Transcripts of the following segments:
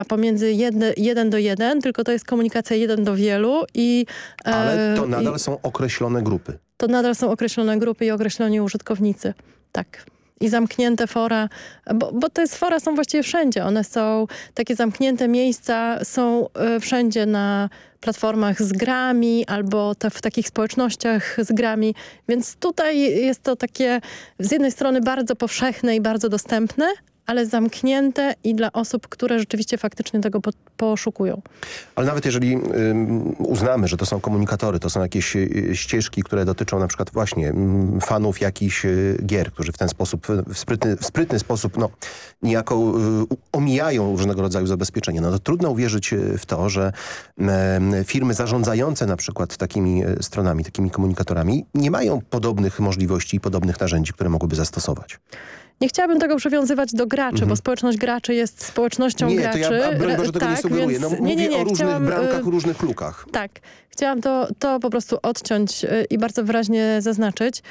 A pomiędzy 1 do 1, tylko to jest komunikacja 1 do wielu Ale to nadal są określone grupy. To nadal są określone grupy i określoni użytkownicy. Tak. I zamknięte fora, bo te fora są właściwie wszędzie. One są, takie zamknięte miejsca są wszędzie na platformach z grami albo w takich społecznościach z grami. Więc tutaj jest to takie z jednej strony bardzo powszechne i bardzo dostępne, ale zamknięte i dla osób, które rzeczywiście faktycznie tego poszukują. Ale nawet jeżeli uznamy, że to są komunikatory, to są jakieś ścieżki, które dotyczą na przykład właśnie fanów jakichś gier, którzy w ten sposób, w sprytny sposób niejako omijają różnego rodzaju zabezpieczenia, no to trudno uwierzyć w to, że firmy zarządzające na przykład takimi stronami, takimi komunikatorami nie mają podobnych możliwości i podobnych narzędzi, które mogłyby zastosować. Nie chciałabym tego przywiązywać do graczy, bo społeczność graczy jest społecznością graczy. Nie, to ja broń Boże tego nie sugeruję. Więc, mówię o różnych bramkach, różnych lukach. Tak. Chciałam to po prostu odciąć i bardzo wyraźnie zaznaczyć.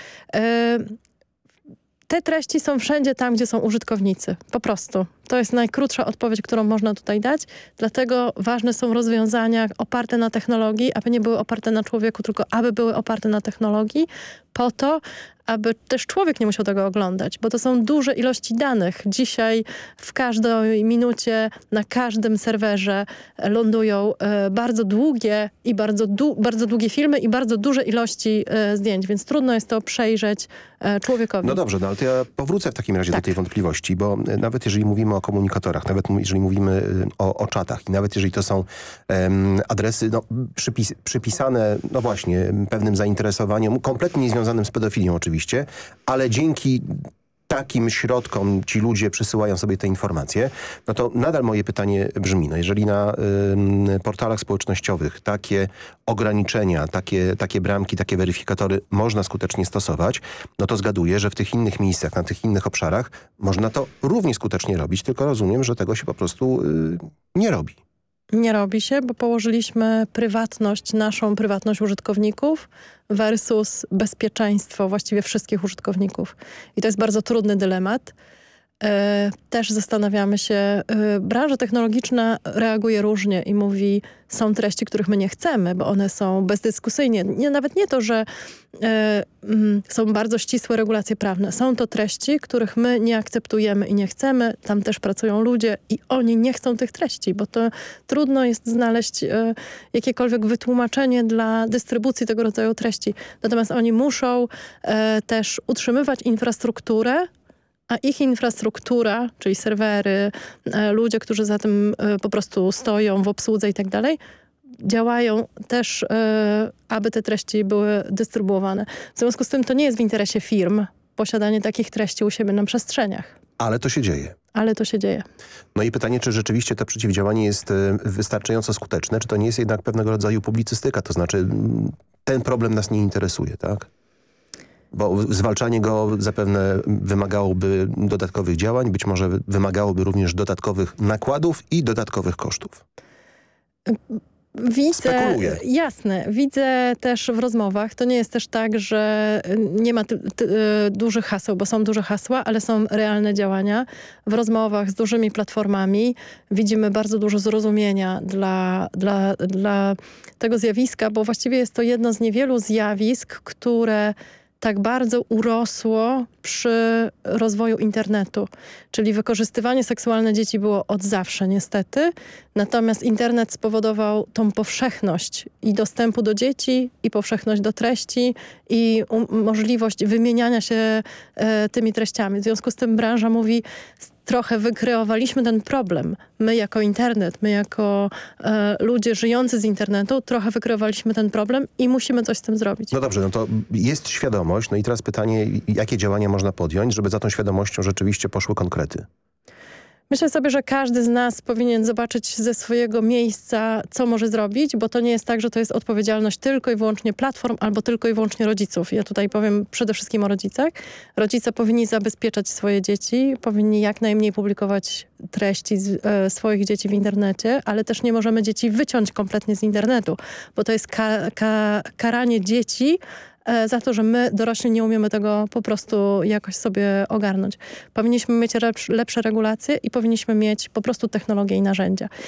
Te treści są wszędzie tam, gdzie są użytkownicy. Po prostu. To jest najkrótsza odpowiedź, którą można tutaj dać. Dlatego ważne są rozwiązania oparte na technologii, aby nie były oparte na człowieku, tylko aby były oparte na technologii, po to, aby też człowiek nie musiał tego oglądać, bo to są duże ilości danych. Dzisiaj w każdej minucie na każdym serwerze lądują bardzo długie i bardzo długie filmy i bardzo duże ilości zdjęć, więc trudno jest to przejrzeć człowiekowi. No dobrze, ale to ja powrócę w takim razie do tej wątpliwości, bo nawet jeżeli mówimy o komunikatorach, nawet jeżeli mówimy o czatach i nawet jeżeli to są adresy przypisane, no właśnie, pewnym zainteresowaniom, kompletnie niezwiązanym z pedofilią oczywiście, ale dzięki takim środkom ci ludzie przysyłają sobie te informacje, no to nadal moje pytanie brzmi, no jeżeli na portalach społecznościowych takie ograniczenia, takie bramki, takie weryfikatory można skutecznie stosować, no to zgaduję, że w tych innych miejscach, na tych innych obszarach można to równie skutecznie robić, tylko rozumiem, że tego się po prostu nie robi. Nie robi się, bo położyliśmy naszą prywatność użytkowników versus bezpieczeństwo właściwie wszystkich użytkowników. I to jest bardzo trudny dylemat. Też zastanawiamy się, branża technologiczna reaguje różnie i mówi, są treści, których my nie chcemy, bo one są bezdyskusyjnie. Nawet nie to, że są bardzo ścisłe regulacje prawne. Są to treści, których my nie akceptujemy i nie chcemy. Tam też pracują ludzie i oni nie chcą tych treści, bo to trudno jest znaleźć jakiekolwiek wytłumaczenie dla dystrybucji tego rodzaju treści. Natomiast oni muszą też utrzymywać infrastrukturę, a ich infrastruktura, czyli serwery, ludzie, którzy za tym po prostu stoją w obsłudze i tak dalej, działają też, aby te treści były dystrybuowane. W związku z tym to nie jest w interesie firm posiadanie takich treści u siebie na przestrzeniach. Ale to się dzieje. Ale to się dzieje. No i pytanie, czy rzeczywiście to przeciwdziałanie jest wystarczająco skuteczne, czy to nie jest jednak pewnego rodzaju publicystyka, to znaczy ten problem nas nie interesuje, tak? Bo zwalczanie go zapewne wymagałoby dodatkowych działań, być może wymagałoby również dodatkowych nakładów i dodatkowych kosztów. Spekuluję. Jasne. Widzę też w rozmowach, to nie jest też tak, że nie ma dużych haseł, bo są duże hasła, ale są realne działania. W rozmowach z dużymi platformami widzimy bardzo dużo zrozumienia dla tego zjawiska, bo właściwie jest to jedno z niewielu zjawisk, które tak bardzo urosło przy rozwoju internetu. Czyli wykorzystywanie seksualne dzieci było od zawsze niestety. Natomiast internet spowodował tą powszechność i dostępu do dzieci, i powszechność do treści, i możliwość wymieniania się tymi treściami. W związku z tym branża mówi, trochę wykreowaliśmy ten problem. My jako internet, my jako ludzie żyjący z internetu, trochę wykreowaliśmy ten problem i musimy coś z tym zrobić. No dobrze, no to jest świadomość. No i teraz pytanie, jakie działania można podjąć, żeby za tą świadomością rzeczywiście poszły konkrety? Myślę sobie, że każdy z nas powinien zobaczyć ze swojego miejsca, co może zrobić, bo to nie jest tak, że to jest odpowiedzialność tylko i wyłącznie platform albo tylko i wyłącznie rodziców. Ja tutaj powiem przede wszystkim o rodzicach. Rodzice powinni zabezpieczać swoje dzieci, powinni jak najmniej publikować treści swoich dzieci w internecie, ale też nie możemy dzieci wyciąć kompletnie z internetu, bo to jest karanie dzieci za to, że my dorośli nie umiemy tego po prostu jakoś sobie ogarnąć. Powinniśmy mieć lepsze regulacje i powinniśmy mieć po prostu technologię i narzędzia.